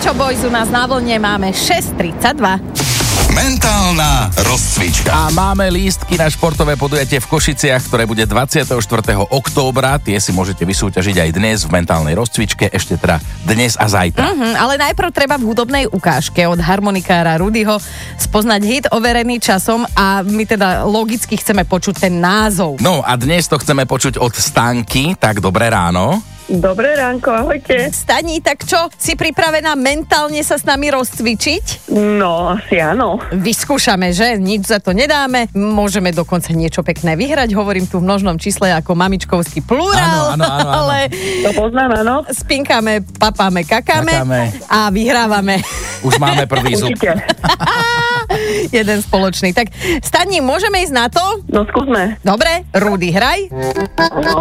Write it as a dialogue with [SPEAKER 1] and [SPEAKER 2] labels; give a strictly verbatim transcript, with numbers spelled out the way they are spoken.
[SPEAKER 1] Peťo Boys u nás na vlne, máme šesť tridsaťdva.
[SPEAKER 2] Mentálna rozcvička.
[SPEAKER 3] A máme lístky na športové podujatie v Košiciach, ktoré bude dvadsiateho štvrtého októbra. Tie si môžete vysúťažiť aj dnes v mentálnej rozcvičke, ešte teda dnes a zajtra.
[SPEAKER 1] Uh-huh, ale najprv treba v hudobnej ukážke od harmonikára Rudyho spoznať hit overený časom a my teda logicky chceme počuť ten názov.
[SPEAKER 3] No a dnes to chceme počuť od Stanky, tak dobré ráno.
[SPEAKER 4] Dobré ránko, ahojte.
[SPEAKER 1] Stani, tak čo, si pripravená mentálne sa s nami rozcvičiť?
[SPEAKER 4] No, asi áno.
[SPEAKER 1] Vyskúšame, že? Nič za to nedáme. Môžeme dokonca niečo pekné vyhrať. Hovorím tu v množnom čísle ako mamičkovský plurál.
[SPEAKER 3] Áno, áno, áno, áno.
[SPEAKER 1] Ale
[SPEAKER 4] To poznám, áno.
[SPEAKER 1] spinkáme, papáme, kakáme,
[SPEAKER 3] Kakáme.
[SPEAKER 1] a vyhrávame.
[SPEAKER 3] Už máme prvý zub.
[SPEAKER 4] Určite.
[SPEAKER 1] Jeden spoločný. Tak Stani, môžeme ísť na to?
[SPEAKER 4] No, skúsme.
[SPEAKER 1] Dobre, Rudy, hraj.
[SPEAKER 4] No.